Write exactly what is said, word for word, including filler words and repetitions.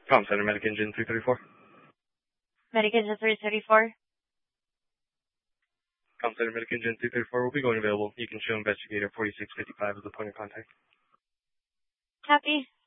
Com Center, Medic Engine three thirty-four. Medic Engine three thirty-four. Com Center, Medic Engine three thirty-four will be going available. You can show Investigator forty-six fifty-five as the point of contact. Copy.